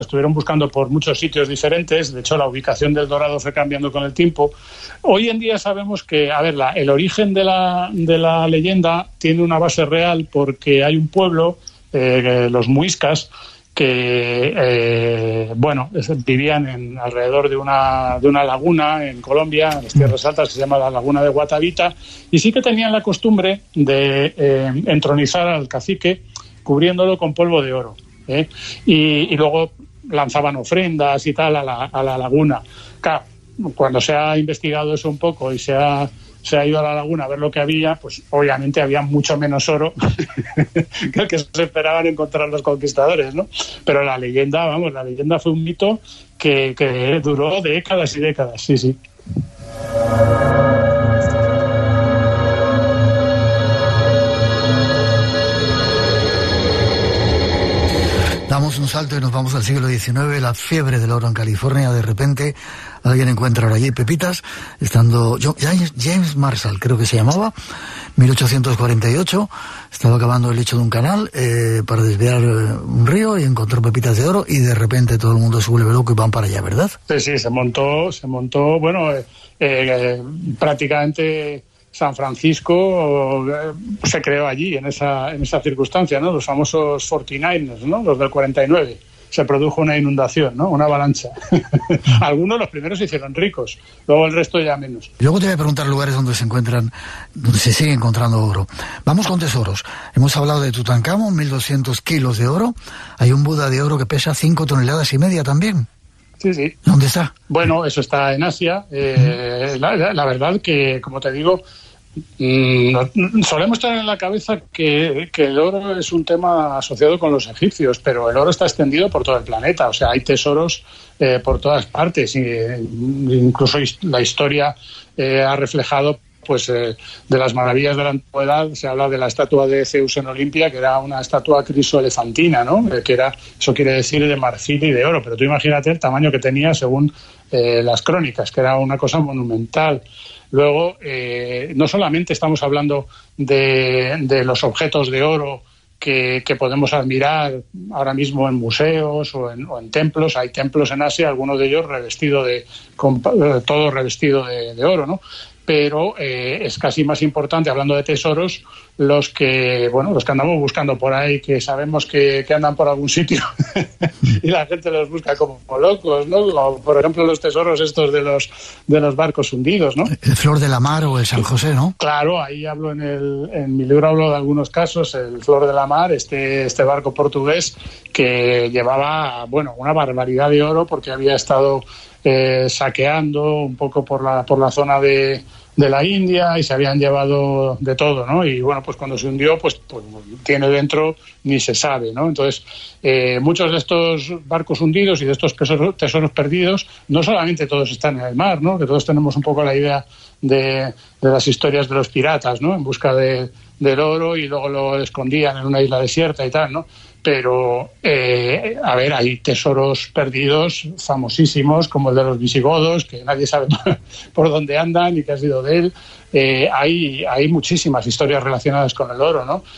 estuvieron buscando por muchos sitios diferentes. De hecho, la ubicación del dorado fue cambiando con el tiempo. Hoy en día sabemos que, el origen de la leyenda tiene una base real, porque hay un pueblo, los muiscas, que vivían alrededor de una laguna en Colombia, en las tierras altas, que se llama la laguna de Guatavita, y sí que tenían la costumbre de entronizar al cacique cubriéndolo con polvo de oro, y luego lanzaban ofrendas y tal a la laguna. Claro, cuando se ha investigado eso un poco y se ha ido a la laguna a ver lo que había, pues obviamente había mucho menos oro que el que se esperaban encontrar los conquistadores, ¿no? Pero la leyenda fue un mito que duró décadas y décadas, sí. Damos un salto y nos vamos al siglo XIX, la fiebre del oro en California. De repente alguien encuentra ahora allí pepitas, estando James Marshall, creo que se llamaba, 1848, estaba cavando el lecho de un canal para desviar un río y encontró pepitas de oro, y de repente todo el mundo se vuelve loco y van para allá, ¿verdad? Sí, se montó, prácticamente San Francisco se creó allí en esa circunstancia, ¿no? Los famosos 49ers, ¿no? Los del 49. Se produjo una inundación, ¿no? Una avalancha. Algunos, los primeros, se hicieron ricos, luego el resto ya menos. Luego te voy a preguntar lugares donde se sigue encontrando oro. Vamos con tesoros. Hemos hablado de Tutankamón, 1.200 kilos de oro. Hay un Buda de oro que pesa 5,5 toneladas también. Sí. ¿Dónde está? Bueno, eso está en Asia. La verdad que, como te digo, solemos tener en la cabeza que el oro es un tema asociado con los egipcios, pero el oro está extendido por todo el planeta. O sea, hay tesoros por todas partes. Incluso la historia ha reflejado de las maravillas de la antigüedad. Se habla de la estatua de Zeus en Olimpia, que era una estatua crisoelefantina, ¿no? Eso quiere decir de marfil y de oro, pero tú imagínate el tamaño que tenía según las crónicas, que era una cosa monumental. Luego, no solamente estamos hablando de los objetos de oro que podemos admirar ahora mismo en museos o en templos. Hay templos en Asia, algunos de ellos todo revestido de oro, ¿no? Pero es casi más importante, hablando de tesoros, los que andamos buscando por ahí, que sabemos que andan por algún sitio y la gente los busca como locos, ¿no? Como, por ejemplo, los tesoros estos de los barcos hundidos, ¿no? El Flor de la Mar o el San José, ¿no? Claro, ahí hablo en mi libro, hablo de algunos casos. El Flor de la Mar, este barco portugués que llevaba, una barbaridad de oro, porque había estado saqueando un poco por la zona de la India, y se habían llevado de todo, ¿no? Y pues cuando se hundió, pues tiene dentro ni se sabe, ¿no? Entonces, muchos de estos barcos hundidos y de estos tesoros perdidos, no solamente todos están en el mar, ¿no? Que todos tenemos un poco la idea de las historias de los piratas, ¿no? En busca del oro, y luego lo escondían en una isla desierta y tal, ¿no? Pero, hay tesoros perdidos famosísimos, como el de los visigodos, que nadie sabe por dónde andan y qué ha sido de él. Hay muchísimas historias relacionadas con el oro, ¿no?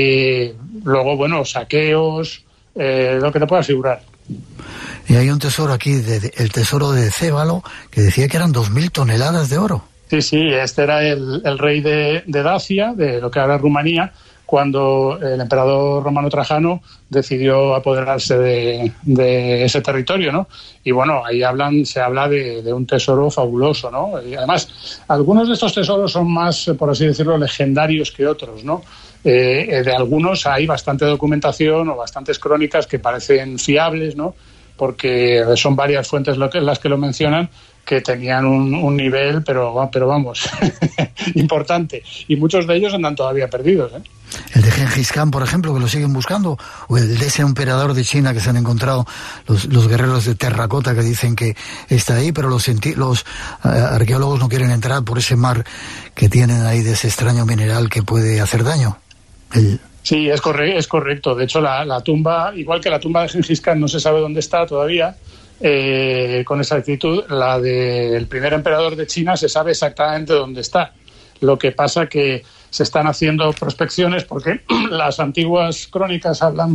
Luego, saqueos, lo que te puedo asegurar. Y hay un tesoro aquí, el tesoro de Cébalo, que decía que eran 2.000 toneladas de oro. Sí, este era el rey de Dacia, de lo que ahora es Rumanía, cuando el emperador romano Trajano decidió apoderarse de ese territorio, ¿no? Y ahí se habla de un tesoro fabuloso, ¿no? Y además, algunos de estos tesoros son más, por así decirlo, legendarios que otros, ¿no? De algunos hay bastante documentación o bastantes crónicas que parecen fiables, ¿no? Porque son varias fuentes las que lo mencionan, que tenían un nivel, pero vamos, importante. Y muchos de ellos andan todavía perdidos, ¿eh? El de Gengis Khan, por ejemplo, que lo siguen buscando, o el de ese emperador de China que se han encontrado los guerreros de terracota, que dicen que está ahí, pero los arqueólogos no quieren entrar por ese mar que tienen ahí de ese extraño mineral que puede hacer daño. Sí, es correcto. De hecho, la tumba, igual que la tumba de Gengis Khan, no se sabe dónde está todavía. Con exactitud, la del primer emperador de China se sabe exactamente dónde está. Lo que pasa que se están haciendo prospecciones, porque las antiguas crónicas hablan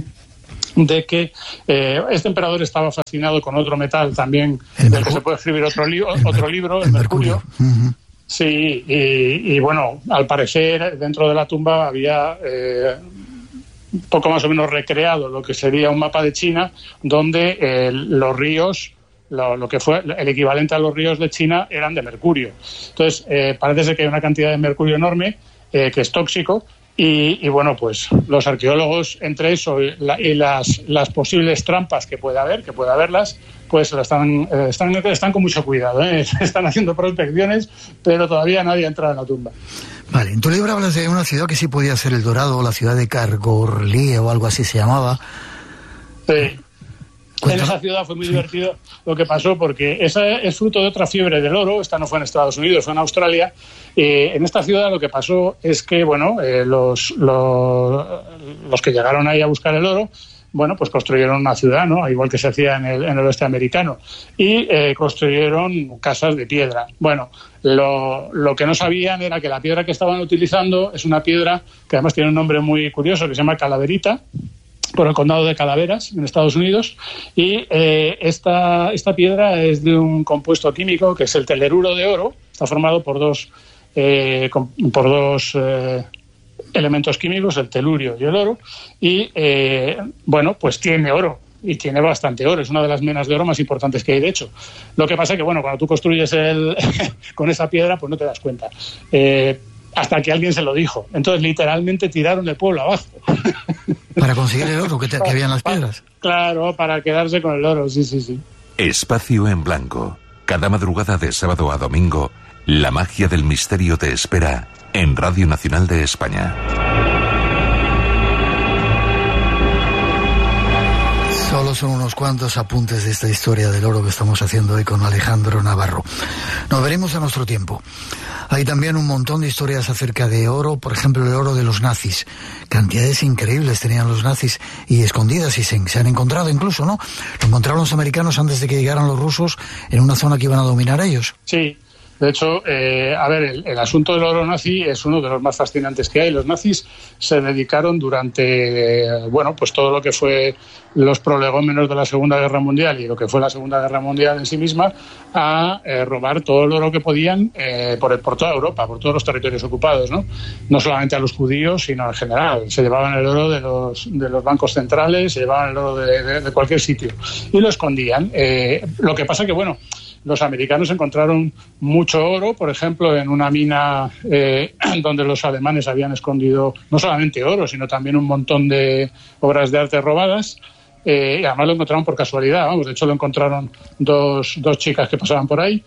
de que este emperador estaba fascinado con otro metal también, del que se puede escribir otro libro, el mercurio. Sí, y bueno, al parecer dentro de la tumba había poco más o menos recreado lo que sería un mapa de China, donde los ríos, lo que fue el equivalente a los ríos de China, eran de mercurio. Entonces, parece ser que hay una cantidad de mercurio enorme que es tóxico. Y bueno, pues los arqueólogos, entre eso y las posibles trampas que pueda haberlas, pues están con mucho cuidado, están haciendo prospecciones, pero todavía nadie ha entrado en la tumba. Vale, en tu libro hablas de una ciudad que sí podía ser El Dorado, la ciudad de Kargorlie o algo así se llamaba. Sí. En esa ciudad fue muy divertido lo que pasó, porque esa es fruto de otra fiebre del oro. Esta no fue en Estados Unidos, fue en Australia. En esta ciudad lo que pasó es que, bueno, los que llegaron ahí a buscar el oro, bueno, pues construyeron una ciudad, ¿no? Igual que se hacía en el oeste americano. Y construyeron casas de piedra. Bueno, lo que no sabían era que la piedra que estaban utilizando es una piedra que además tiene un nombre muy curioso, que se llama Calaverita, por el condado de Calaveras, en Estados Unidos, y esta piedra es de un compuesto químico que es el teleruro de oro. Está formado por dos elementos químicos, el telurio y el oro, y bueno, pues tiene oro, y tiene bastante oro. Es una de las minas de oro más importantes que hay, de hecho. Lo que pasa es que, bueno, cuando tú construyes con esa piedra, pues no te das cuenta. Hasta que alguien se lo dijo. Entonces, literalmente tiraron el pueblo abajo. ¿Para conseguir el oro que había en las piedras? Claro, para quedarse con el oro, sí. Espacio en Blanco. Cada madrugada de sábado a domingo, la magia del misterio te espera en Radio Nacional de España. Solo son unos cuantos apuntes de esta historia del oro que estamos haciendo hoy con Alejandro Navarro. Nos veremos a nuestro tiempo. Hay también un montón de historias acerca de oro, por ejemplo, el oro de los nazis. Cantidades increíbles tenían los nazis y escondidas, y se han encontrado incluso, ¿no? Lo encontraron los americanos antes de que llegaran los rusos en una zona que iban a dominar ellos. Sí. De hecho, el asunto del oro nazi es uno de los más fascinantes que hay. Los nazis se dedicaron durante, pues todo lo que fue los prolegómenos de la Segunda Guerra Mundial y lo que fue la Segunda Guerra Mundial en sí misma, a robar todo el oro que podían por toda Europa, por todos los territorios ocupados, ¿no? No solamente a los judíos, sino en general. Se llevaban el oro de los bancos centrales, se llevaban el oro de cualquier sitio y lo escondían. Lo que pasa que, los americanos encontraron mucho oro, por ejemplo, en una mina donde los alemanes habían escondido no solamente oro, sino también un montón de obras de arte robadas. Y además lo encontraron por casualidad, de hecho lo encontraron dos chicas que pasaban por ahí.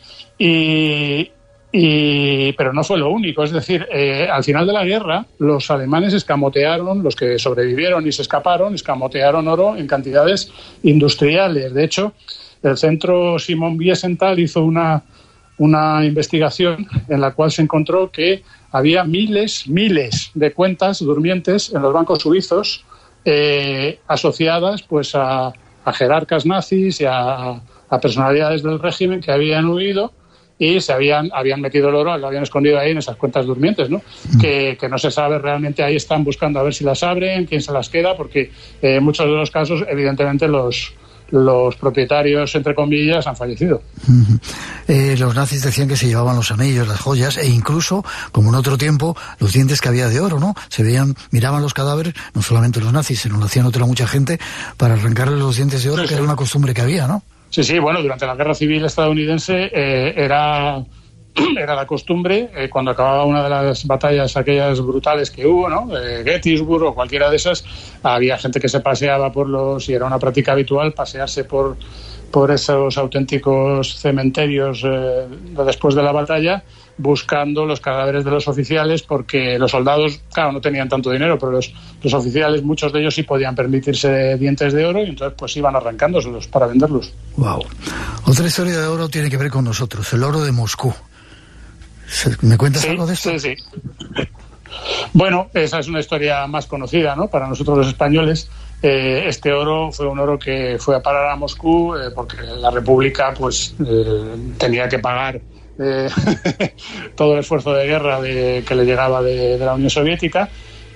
Pero no fue lo único, es decir, al final de la guerra los alemanes escamotearon, los que sobrevivieron y se escaparon, escamotearon oro en cantidades industriales. De hecho, el centro Simon Wiesenthal hizo una investigación en la cual se encontró que había miles de cuentas durmientes en los bancos suizos asociadas pues a jerarcas nazis y a personalidades del régimen que habían huido y habían metido el oro, lo habían escondido ahí en esas cuentas durmientes, ¿no? Que no se sabe realmente. Ahí están buscando a ver si las abren, quién se las queda, porque en muchos de los casos, evidentemente, los propietarios, entre comillas, han fallecido. Los nazis decían que se llevaban los anillos, las joyas e incluso, como en otro tiempo, los dientes que había de oro, ¿no? Miraban los cadáveres, no solamente los nazis, sino lo hacían mucha gente, para arrancarle los dientes de oro, sí, que era una costumbre que había, ¿no? Sí, durante la Guerra Civil estadounidense era la costumbre, cuando acababa una de las batallas aquellas brutales que hubo, ¿no? Gettysburg o cualquiera de esas, había gente que se paseaba y era una práctica habitual pasearse por esos auténticos cementerios después de la batalla, buscando los cadáveres de los oficiales, porque los soldados, claro, no tenían tanto dinero, pero los oficiales, muchos de ellos sí podían permitirse dientes de oro y entonces pues iban arrancándoselos para venderlos. Wow. Otra historia de oro tiene que ver con nosotros, el oro de Moscú. ¿Me cuentas algo de esto? Sí. Bueno, esa es una historia más conocida, ¿no? Para nosotros los españoles. Este oro fue un oro que fue a parar a Moscú porque la República pues tenía que pagar todo el esfuerzo de guerra que le llegaba de la Unión Soviética.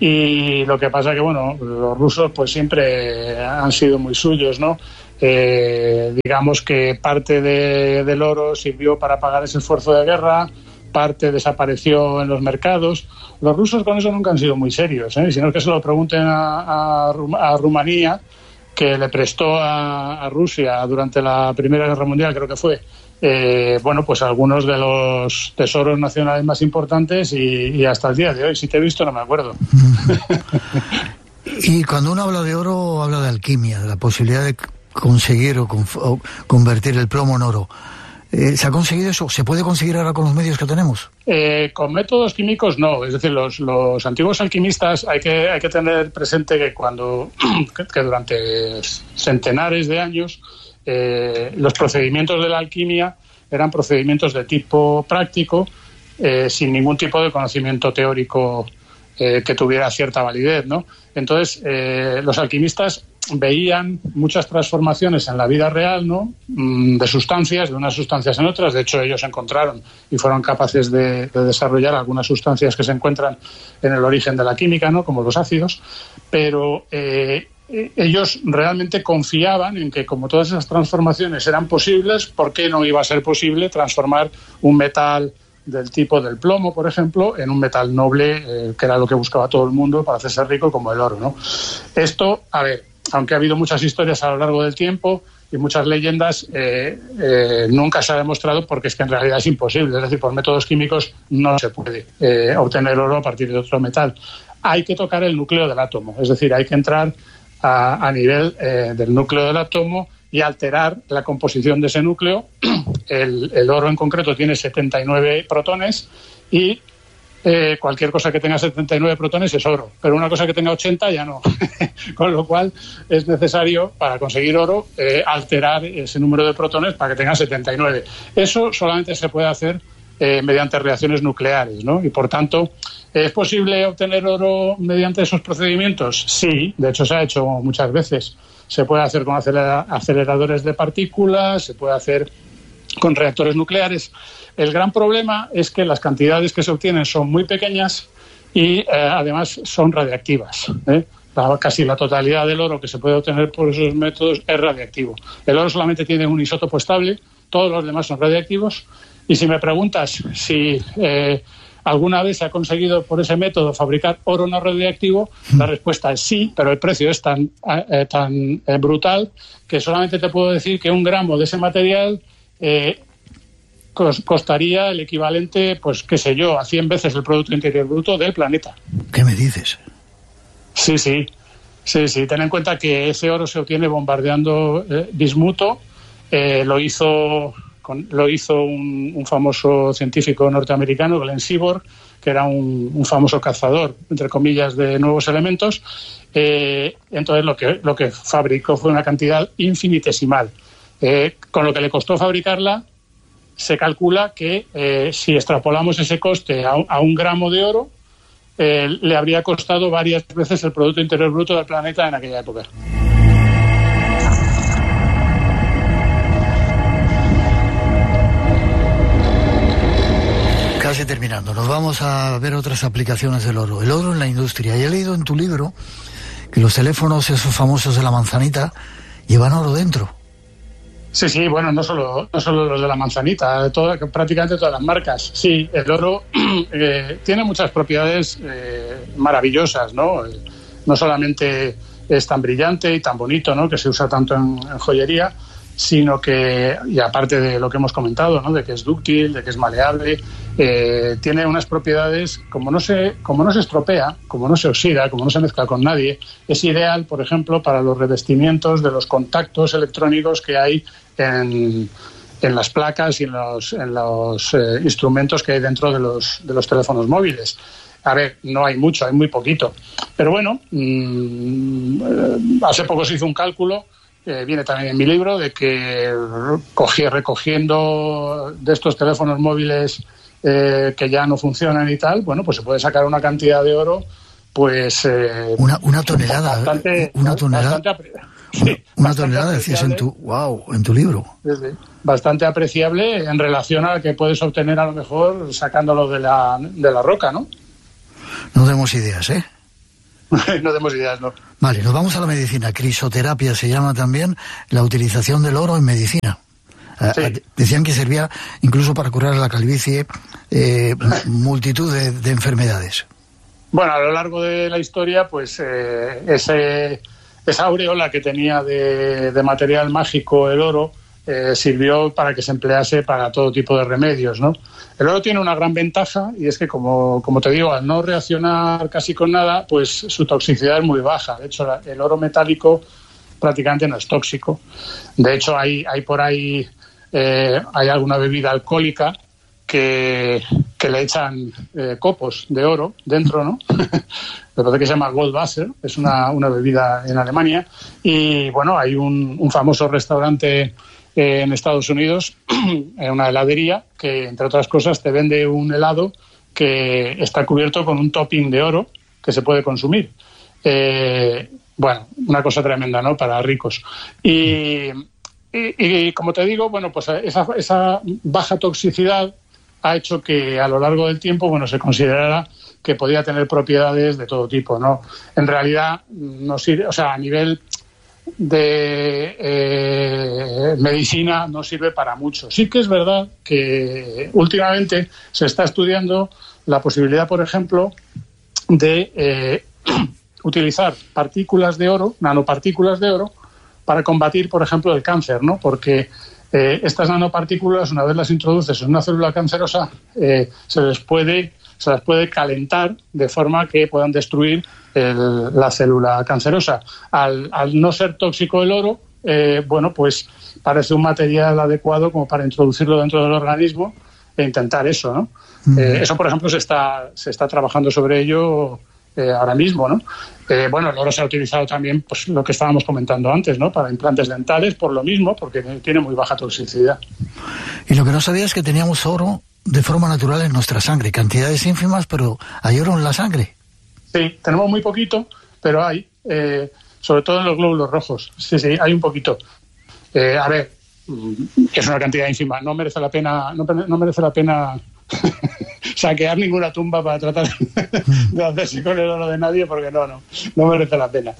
Y lo que pasa que, bueno, los rusos pues siempre han sido muy suyos, ¿no? Digamos que parte del oro sirvió para pagar ese esfuerzo de guerra, parte desapareció en los mercados. Los rusos con eso nunca han sido muy serios, ¿eh? Si no es que se lo pregunten a Rumanía, que le prestó a Rusia durante la Primera Guerra Mundial, creo que fue, bueno, pues algunos de los tesoros nacionales más importantes y hasta el día de hoy. Si te he visto, no me acuerdo. Y cuando uno habla de oro, habla de alquimia, de la posibilidad de conseguir o convertir el plomo en oro. ¿Se ha conseguido eso? ¿Se puede conseguir ahora con los medios que tenemos? Con métodos químicos no. Es decir, los antiguos alquimistas hay que tener presente que durante centenares de años los procedimientos de la alquimia eran procedimientos de tipo práctico, sin ningún tipo de conocimiento teórico que tuviera cierta validez, ¿no? Entonces, los alquimistas veían muchas transformaciones en la vida real, ¿no? De sustancias, de unas sustancias en otras. De hecho, ellos encontraron y fueron capaces de desarrollar algunas sustancias que se encuentran en el origen de la química, ¿no? Como los ácidos. Pero ellos realmente confiaban en que, como todas esas transformaciones eran posibles, ¿por qué no iba a ser posible transformar un metal del tipo del plomo, por ejemplo, en un metal noble, que era lo que buscaba todo el mundo para hacerse rico, como el oro, ¿no? Esto, a ver, aunque ha habido muchas historias a lo largo del tiempo y muchas leyendas, nunca se ha demostrado, porque es que en realidad es imposible. Es decir, por métodos químicos no se puede obtener oro a partir de otro metal. Hay que tocar el núcleo del átomo, es decir, hay que entrar a nivel del núcleo del átomo y alterar la composición de ese núcleo. El oro en concreto tiene 79 protones y cualquier cosa que tenga 79 protones es oro, pero una cosa que tenga 80 ya no. Con lo cual es necesario, para conseguir oro, alterar ese número de protones para que tenga 79. Eso solamente se puede hacer mediante reacciones nucleares, ¿no? Y por tanto, ¿es posible obtener oro mediante esos procedimientos? Sí, de hecho se ha hecho muchas veces. Se puede hacer con aceleradores de partículas, se puede hacer con reactores nucleares. El gran problema es que las cantidades que se obtienen son muy pequeñas y además son radiactivas, ¿eh? Casi la totalidad del oro que se puede obtener por esos métodos es radiactivo. El oro solamente tiene un isótopo estable, todos los demás son radiactivos. Y si me preguntas si alguna vez se ha conseguido por ese método fabricar oro no radiactivo, la respuesta es sí, pero el precio es tan brutal que solamente te puedo decir que 1 gramo de ese material costaría el equivalente, pues qué sé yo, a 100 veces el Producto Interior Bruto del planeta. ¿Qué me dices? Sí. Ten en cuenta que ese oro se obtiene bombardeando bismuto. Lo hizo un famoso científico norteamericano, Glenn Seaborg, que era un famoso cazador, entre comillas, de nuevos elementos. Entonces lo que fabricó fue una cantidad infinitesimal. Con lo que le costó fabricarla, se calcula que si extrapolamos ese coste a 1 gramo de oro, le habría costado varias veces el Producto Interior Bruto del planeta en aquella época. Casi terminando, nos vamos a ver otras aplicaciones del oro. El oro en la industria. Y he leído en tu libro que los teléfonos esos famosos de la manzanita llevan oro dentro. Sí, bueno, no solo los de la manzanita, prácticamente todas las marcas. Sí, el oro tiene muchas propiedades maravillosas, ¿no? No solamente es tan brillante y tan bonito, ¿no?, que se usa tanto en joyería, sino que, y aparte de lo que hemos comentado, ¿no?, de que es dúctil, de que es maleable, tiene unas propiedades, como no se estropea, como no se oxida, como no se mezcla con nadie, es ideal, por ejemplo, para los revestimientos de los contactos electrónicos que hay en las placas y en los instrumentos que hay dentro de los teléfonos móviles. A ver, no hay mucho, hay muy poquito. Pero bueno, hace poco se hizo un cálculo, viene también en mi libro, de que recogiendo de estos teléfonos móviles que ya no funcionan y tal, bueno, pues se puede sacar una cantidad de oro, pues una tonelada, bastante, una tonelada, una tonelada decías en tu libro. Bastante apreciable en relación a que puedes obtener a lo mejor sacándolo de la roca, ¿no? No demos ideas, ¿eh? No demos ideas, no. Vale, nos vamos a la medicina. Crisoterapia se llama también la utilización del oro en medicina. Sí. Decían que servía incluso para curar la calvicie, multitud de enfermedades. Bueno, a lo largo de la historia, pues esa aureola que tenía de material mágico el oro sirvió para que se emplease para todo tipo de remedios, ¿no? El oro tiene una gran ventaja y es que, como te digo, al no reaccionar casi con nada, pues su toxicidad es muy baja. De hecho, el oro metálico prácticamente no es tóxico. De hecho, hay por ahí hay alguna bebida alcohólica que le echan copos de oro dentro, ¿no? Me parece que se llama Goldwasser, es una bebida en Alemania. Y bueno, hay un famoso restaurante en Estados Unidos, en una heladería, que entre otras cosas te vende un helado que está cubierto con un topping de oro que se puede consumir. Bueno, una cosa tremenda, ¿no? Para ricos. Y como te digo, bueno, pues esa baja toxicidad ha hecho que a lo largo del tiempo, bueno, se considerara que podía tener propiedades de todo tipo, ¿no? En realidad no sirve, o sea, a nivel de medicina no sirve para mucho. Sí que es verdad que últimamente se está estudiando la posibilidad, por ejemplo, de utilizar partículas de oro, nanopartículas de oro, para combatir, por ejemplo, el cáncer, ¿no? Porque estas nanopartículas, una vez las introduces en una célula cancerosa, se las puede calentar de forma que puedan destruir la célula cancerosa. Al no ser tóxico el oro, bueno, pues parece un material adecuado como para introducirlo dentro del organismo e intentar eso, ¿no? Eso, por ejemplo, se está trabajando sobre ello ahora mismo, ¿no? Bueno, el oro se ha utilizado también, pues lo que estábamos comentando antes, ¿no? Para implantes dentales, por lo mismo, porque tiene muy baja toxicidad. Y lo que no sabía es que teníamos oro de forma natural en nuestra sangre, cantidades ínfimas, pero hay oro en la sangre. Sí, tenemos muy poquito, pero hay, sobre todo en los glóbulos rojos. Sí, hay un poquito. A ver, es una cantidad ínfima, no merece la pena saquear ninguna tumba para tratar de hacerse con el oro de nadie, porque no merece la pena.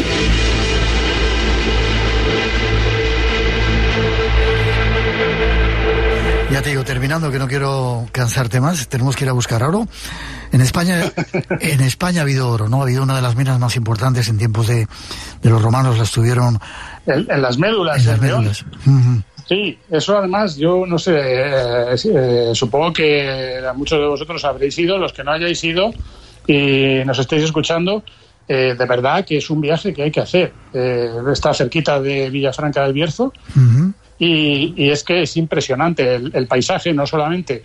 Ya te digo, terminando, que no quiero cansarte más, tenemos que ir a buscar oro. En España ha habido oro, ¿no? Ha habido una de las minas más importantes en tiempos de los romanos, las tuvieron... En las médulas. En las médulas. Sí, eso además, yo no sé, supongo que muchos de vosotros habréis ido, los que no hayáis ido y nos estéis escuchando, de verdad que es un viaje que hay que hacer. Está cerquita de Villafranca del Bierzo. Y es que es impresionante el paisaje, no solamente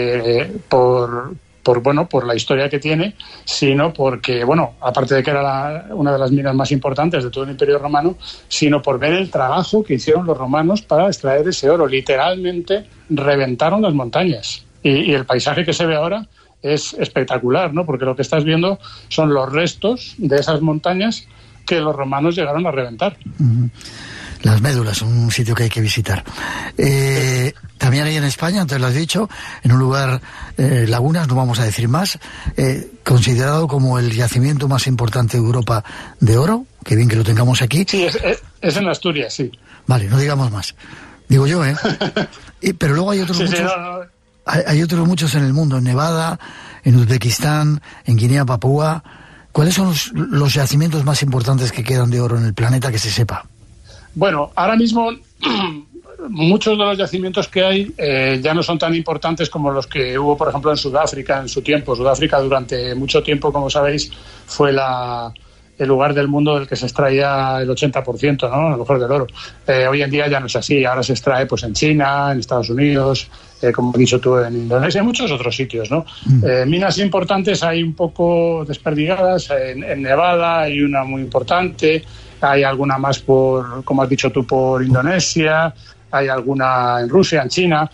por la historia que tiene, sino porque, bueno, aparte de que era una de las minas más importantes de todo el Imperio Romano, sino por ver el trabajo que hicieron los romanos para extraer ese oro. Literalmente reventaron las montañas. Y el paisaje que se ve ahora es espectacular, ¿no? Porque lo que estás viendo son los restos de esas montañas que los romanos llegaron a reventar. Las médulas, un sitio que hay que visitar. También hay en España, antes lo has dicho, en un lugar, Lagunas, no vamos a decir más, considerado como el yacimiento más importante de Europa de oro. Qué bien que lo tengamos aquí. Sí, es en Asturias, sí. Vale, no digamos más. Digo yo, ¿eh? Pero luego hay otros muchos. Hay otros muchos en el mundo, en Nevada, en Uzbekistán, en Guinea, Papúa. ¿Cuáles son los yacimientos más importantes que quedan de oro en el planeta, que se sepa? Bueno, ahora mismo muchos de los yacimientos que hay ya no son tan importantes como los que hubo, por ejemplo, en Sudáfrica en su tiempo. Sudáfrica durante mucho tiempo, como sabéis, fue el lugar del mundo del que se extraía el 80%, ¿no? A lo mejor del oro. Hoy en día ya no es así. Ahora se extrae pues en China, en Estados Unidos, como has dicho tú, en Indonesia, en muchos otros sitios, ¿no? Minas importantes hay un poco desperdigadas. En Nevada hay una muy importante. Hay alguna más como has dicho tú, por Indonesia. Hay alguna en Rusia, en China.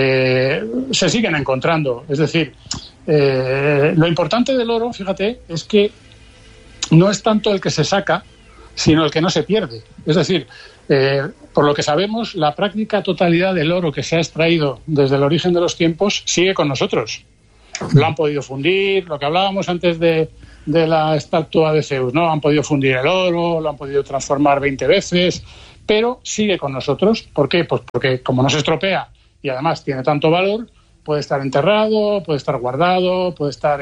Se siguen encontrando. Es decir, lo importante del oro, fíjate, es que no es tanto el que se saca, sino el que no se pierde. Es decir, por lo que sabemos, la práctica totalidad del oro que se ha extraído desde el origen de los tiempos sigue con nosotros. Lo han podido fundir, lo que hablábamos antes de de la estatua de Zeus, ¿no? Han podido fundir el oro, lo han podido transformar 20 veces, pero sigue con nosotros. ¿Por qué? Pues porque como no se estropea y además tiene tanto valor, puede estar enterrado, puede estar guardado, puede estar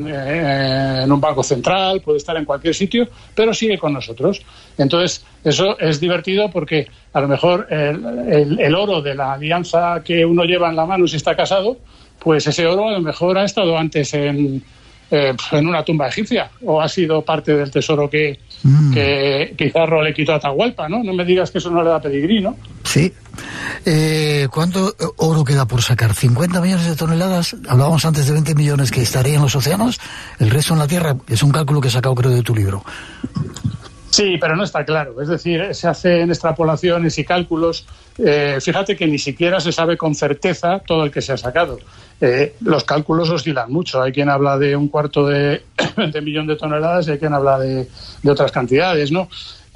en un banco central, puede estar en cualquier sitio, pero sigue con nosotros. Entonces, eso es divertido porque a lo mejor el oro de la alianza que uno lleva en la mano si está casado, pues ese oro a lo mejor ha estado antes en una tumba egipcia o ha sido parte del tesoro que Pizarro le quitó a Atahualpa, ¿no? No me digas que eso no le da pedigrí, ¿no? Sí. ¿Cuánto oro queda por sacar? ¿50 millones de toneladas? Hablábamos antes de 20 millones que estarían en los océanos, el resto en la Tierra. Es un cálculo que he sacado, creo, de tu libro. Sí, pero no está claro. Es decir, se hacen extrapolaciones y cálculos. Fíjate que ni siquiera se sabe con certeza todo el que se ha sacado. Los cálculos oscilan mucho. Hay quien habla de 1/4 de millón de toneladas y hay quien habla de otras cantidades, ¿no?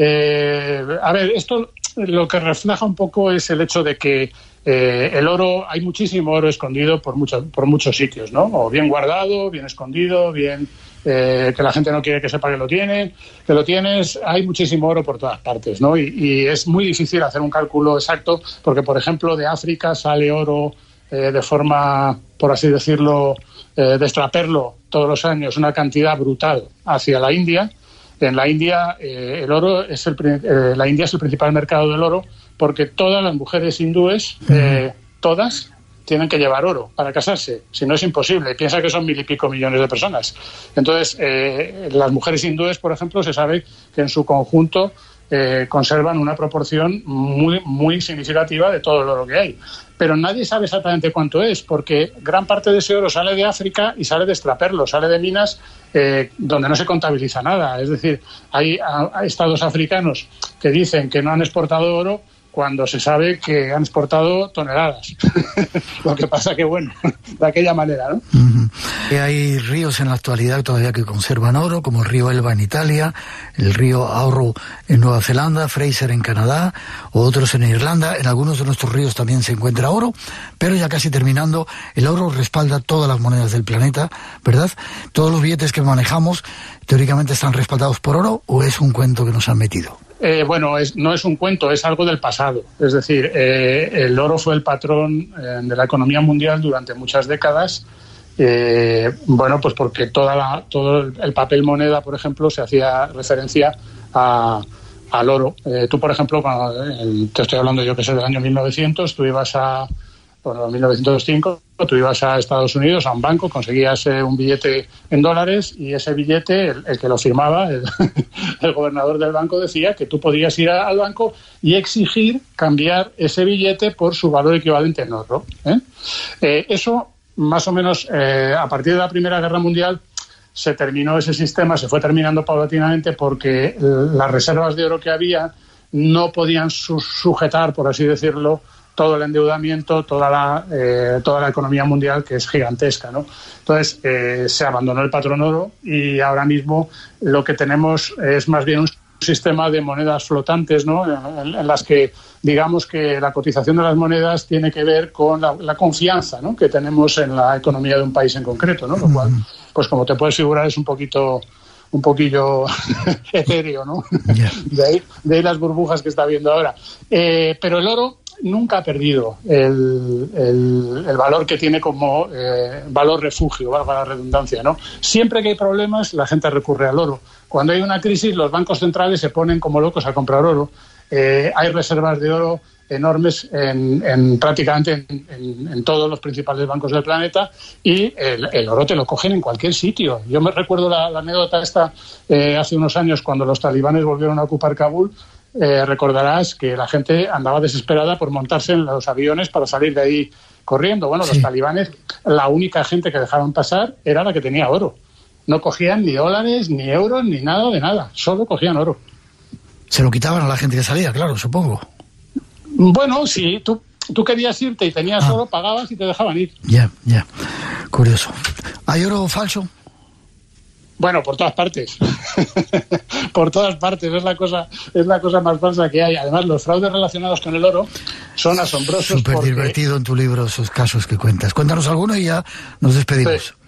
A ver, esto lo que refleja un poco es el hecho de que el oro, hay muchísimo oro escondido por muchos sitios, ¿no? O bien guardado, bien escondido, bien que la gente no quiere que sepa que lo tienes. Hay muchísimo oro por todas partes, ¿no? Y es muy difícil hacer un cálculo exacto porque, por ejemplo, de África sale oro de forma, por así decirlo, de extraperlo todos los años una cantidad brutal hacia la India. En la India el oro la India es el principal mercado del oro porque todas las mujeres hindúes, todas, tienen que llevar oro para casarse, si no es imposible. Piensa que son 1.000 y pico millones de personas. Entonces, las mujeres hindúes, por ejemplo, se sabe que en su conjunto conservan una proporción muy, muy significativa de todo el oro que hay. Pero nadie sabe exactamente cuánto es, porque gran parte de ese oro sale de África y sale de extraperlo, sale de minas donde no se contabiliza nada. Es decir, hay estados africanos que dicen que no han exportado oro cuando se sabe que han exportado toneladas. Lo que pasa que, bueno, de aquella manera, ¿no? Uh-huh. Hay ríos en la actualidad todavía que conservan oro, como el río Elba en Italia, el río Auro en Nueva Zelanda, Fraser en Canadá, o otros en Irlanda. En algunos de nuestros ríos también se encuentra oro, pero ya casi terminando, el oro respalda todas las monedas del planeta, ¿verdad? Todos los billetes que manejamos, teóricamente, están respaldados por oro, ¿o es un cuento que nos han metido? Bueno, no es un cuento, es algo del pasado. Es decir, el oro fue el patrón de la economía mundial durante muchas décadas. Bueno, pues porque todo el papel moneda, por ejemplo, se hacía referencia al oro. Tú, por ejemplo, te estoy hablando yo que sé del año 1900, tú ibas a 1905, tú ibas a Estados Unidos, a un banco, conseguías un billete en dólares y ese billete, el que lo firmaba, el gobernador del banco, decía que tú podías ir al banco y exigir cambiar ese billete por su valor equivalente en oro. Eso, más o menos, a partir de la Primera Guerra Mundial, se terminó ese sistema, se fue terminando paulatinamente porque las reservas de oro que había no podían sujetar, por así decirlo, todo el endeudamiento, toda la economía mundial, que es gigantesca, ¿no? Entonces, se abandonó el patrón oro y ahora mismo lo que tenemos es más bien un sistema de monedas flotantes, ¿no? En las que, digamos que la cotización de las monedas tiene que ver con la confianza, ¿no?, que tenemos en la economía de un país en concreto, ¿no? Lo cual, pues como te puedes figurar, es un poquillo etéreo, ¿no? Yeah. De ahí las burbujas que está viendo ahora. Pero el oro nunca ha perdido el valor que tiene como valor refugio, valga la redundancia, ¿no? Siempre que hay problemas, la gente recurre al oro. Cuando hay una crisis, los bancos centrales se ponen como locos a comprar oro. Hay reservas de oro enormes prácticamente en todos los principales bancos del planeta y el oro te lo cogen en cualquier sitio. Yo me recuerdo la anécdota esta hace unos años cuando los talibanes volvieron a ocupar Kabul. Recordarás que la gente andaba desesperada por montarse en los aviones para salir de ahí corriendo. Bueno, sí. Los talibanes, la única gente que dejaban pasar era la que tenía oro. No cogían ni dólares, ni euros, ni nada de nada. Solo cogían oro. Se lo quitaban a la gente que salía, claro, supongo. Bueno, sí, tú querías irte y tenías oro, pagabas y te dejaban ir. Ya. Curioso. ¿Hay oro falso? Bueno, por todas partes. Por todas partes. Es la cosa más falsa que hay. Además, los fraudes relacionados con el oro son asombrosos. Súper divertido en tu libro esos casos que cuentas. Cuéntanos alguno y ya nos despedimos. Sí.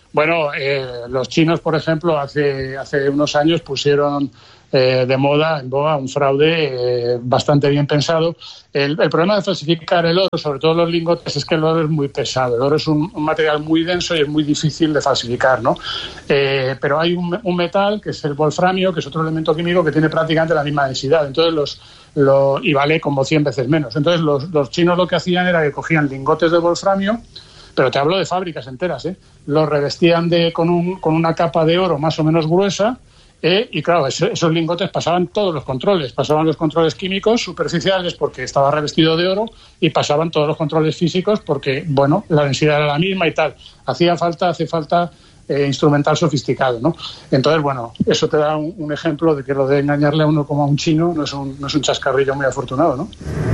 Bueno, los chinos, por ejemplo, hace unos años pusieron de moda, en boga, un fraude bastante bien pensado. El problema de falsificar el oro, sobre todo los lingotes, es que el oro es muy pesado. El oro es un material muy denso y es muy difícil de falsificar, ¿no? Pero hay un metal, que es el wolframio, que es otro elemento químico que tiene prácticamente la misma densidad. Entonces y vale como 100 veces menos. Entonces los chinos lo que hacían era que cogían lingotes de wolframio, pero te hablo de fábricas enteras, los revestían con una capa de oro más o menos gruesa. Y claro, esos lingotes pasaban todos los controles. Pasaban los controles químicos superficiales porque estaba revestido de oro, y pasaban todos los controles físicos porque, bueno, la densidad era la misma y tal. Hace falta instrumental sofisticado, ¿no? Entonces, bueno, eso te da un ejemplo de que lo de engañarle a uno como a un chino no es un chascarrillo muy afortunado, ¿no?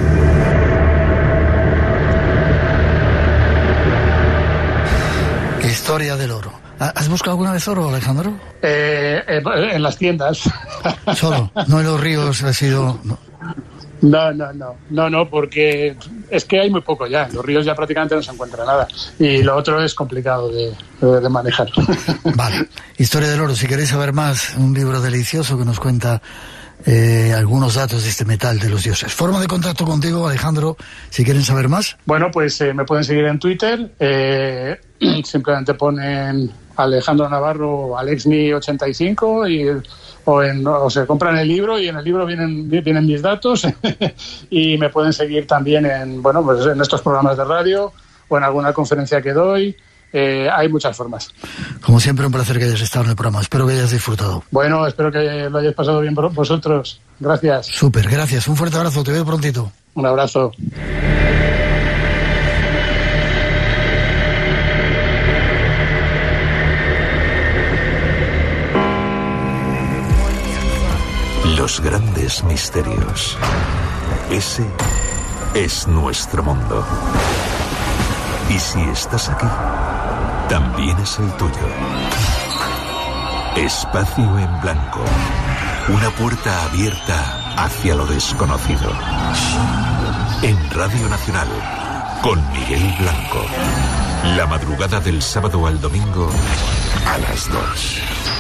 Historia del oro. ¿Has buscado alguna vez oro, Alejandro? En las tiendas. Solo, no en los ríos ha sido... No, porque es que hay muy poco ya. En los ríos ya prácticamente no se encuentra nada. Y lo otro es complicado de manejar. Vale. Historia del oro. Si queréis saber más, un libro delicioso que nos cuenta algunos datos de este metal de los dioses. Forma de contacto contigo, Alejandro, si quieren saber más. Bueno, pues me pueden seguir en Twitter. Simplemente ponen Alejandro Navarro, Alexni85 o se compran el libro, y en el libro vienen mis datos. Y me pueden seguir también en estos programas de radio o en alguna conferencia que doy. Hay muchas formas. Como siempre, un placer que hayas estado en el programa. Espero que hayas disfrutado. Bueno, espero que lo hayáis pasado bien vosotros. Gracias. Súper, gracias. Un fuerte abrazo. Te veo prontito. Un abrazo. Los grandes misterios. Ese es nuestro mundo. Y si estás aquí, también es el tuyo. Espacio en Blanco. Una puerta abierta hacia lo desconocido. En Radio Nacional, con Miguel Blanco. La madrugada del sábado al domingo a las 2.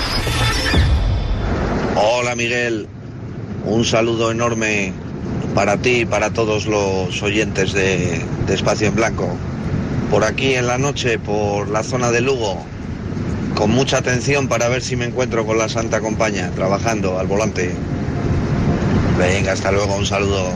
Hola, Miguel. Un saludo enorme para ti y para todos los oyentes de Espacio en Blanco. Por aquí en la noche, por la zona de Lugo, con mucha atención para ver si me encuentro con la Santa Compaña, trabajando al volante. Venga, hasta luego, un saludo.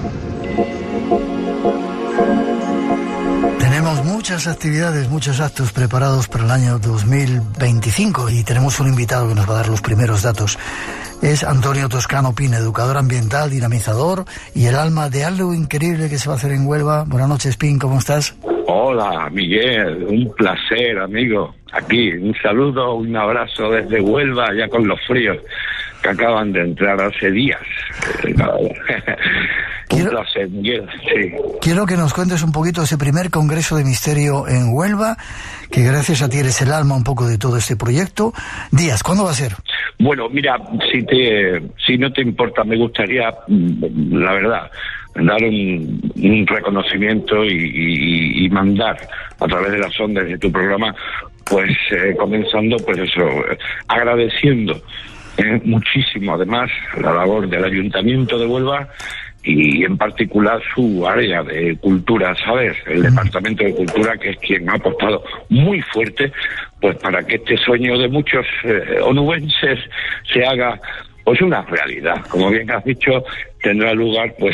Tenemos muchas actividades, muchos actos preparados para el año 2025 y tenemos un invitado que nos va a dar los primeros datos. Es Antonio Toscano Pina, educador ambiental, dinamizador y el alma de algo increíble que se va a hacer en Huelva. Buenas noches, Pin, ¿cómo estás? Hola, Miguel, un placer, amigo. Aquí, un saludo, un abrazo desde Huelva, ya con los fríos que acaban de entrar hace días. Un placer, Miguel, sí. Quiero que nos cuentes un poquito ese primer Congreso de Misterio en Huelva, que gracias a ti eres el alma un poco de todo este proyecto. Díaz, ¿cuándo va a ser? Bueno, mira, si no te importa, me gustaría, la verdad, dar un reconocimiento y mandar a través de las ondas de tu programa, pues comenzando, pues eso, agradeciendo muchísimo además la labor del Ayuntamiento de Huelva y en particular su área de cultura, ¿sabes? El Departamento de Cultura, que es quien ha apostado muy fuerte pues para que este sueño de muchos onubenses se haga pues una realidad. Como bien has dicho, tendrá lugar pues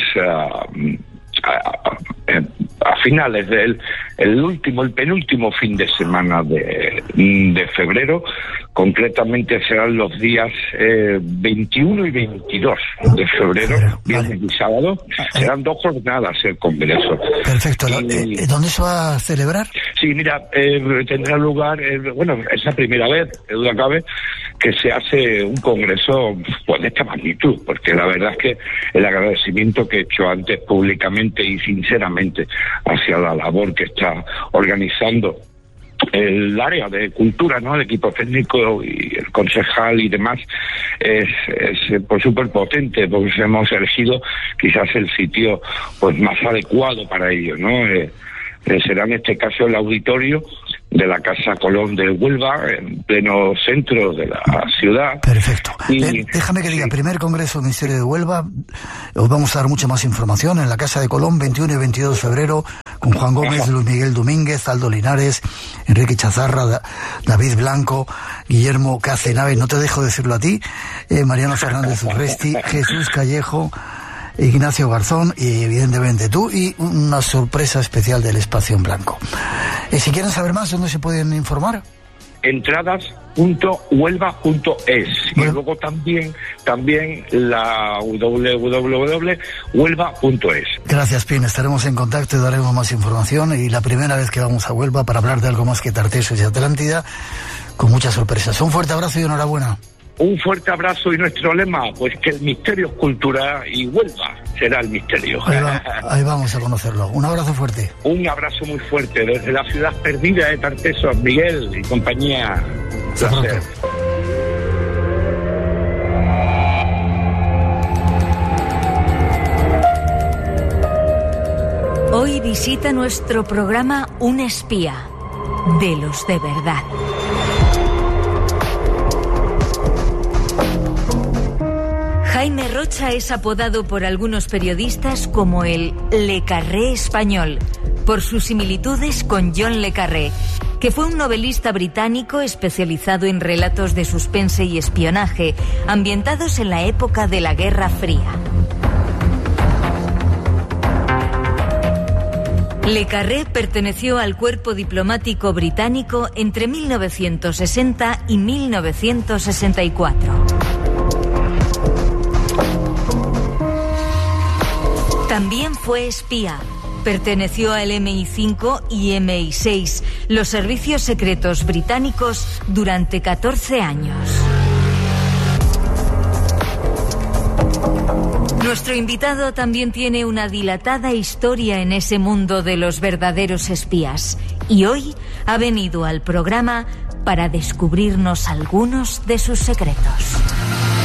a finales del el penúltimo fin de semana de febrero. Concretamente serán los días 21 y 22 de febrero, viernes y sábado. Serán 2 jornadas el Congreso. Perfecto. ¿Dónde se va a celebrar? Sí, mira, tendrá lugar, es la primera vez, que duda cabe, que se hace un congreso pues de esta magnitud, porque la verdad es que el agradecimiento que he hecho antes públicamente y sinceramente hacia la labor que está organizando el área de cultura, ¿no? El equipo técnico y el concejal y demás es pues súper potente, porque hemos elegido quizás el sitio pues más adecuado para ello, ¿no? Será en este caso el auditorio de la Casa Colón de Huelva, en pleno centro de la ciudad. Perfecto. Y, déjame que diga, primer Congreso del Misterio de Huelva, os vamos a dar mucha más información en la Casa de Colón, 21 y 22 de febrero, con Juan Gómez, Luis Miguel Domínguez, Aldo Linares, Enrique Chazarra, David Blanco, Guillermo Cacenave, no te dejo decirlo a ti, Mariano Fernández Urresti, Jesús Callejo, Ignacio Garzón y evidentemente tú, y una sorpresa especial del Espacio en Blanco. Si quieren saber más, ¿dónde se pueden informar? Entradas.huelva.es y luego también la www.huelva.es. Gracias, Pin. Estaremos en contacto y daremos más información. Y la primera vez que vamos a Huelva para hablar de algo más que Tartessos y Atlántida, con muchas sorpresas. Un fuerte abrazo y enhorabuena. Un fuerte abrazo, y nuestro lema, pues que el misterio es cultura y Huelva será el misterio. Ahí vamos a conocerlo. Un abrazo fuerte. Un abrazo muy fuerte desde la ciudad perdida de Tartessos, Miguel y compañía. Placer. Hoy visita nuestro programa un espía, de los de verdad. Jaime Rocha es apodado por algunos periodistas como el Le Carré español, por sus similitudes con John Le Carré, que fue un novelista británico especializado en relatos de suspense y espionaje, ambientados en la época de la Guerra Fría. Le Carré perteneció al cuerpo diplomático británico entre 1960 y 1964. También fue espía. Perteneció al MI5 y MI6, los servicios secretos británicos, durante 14 años. Nuestro invitado también tiene una dilatada historia en ese mundo de los verdaderos espías, y hoy ha venido al programa para descubrirnos algunos de sus secretos.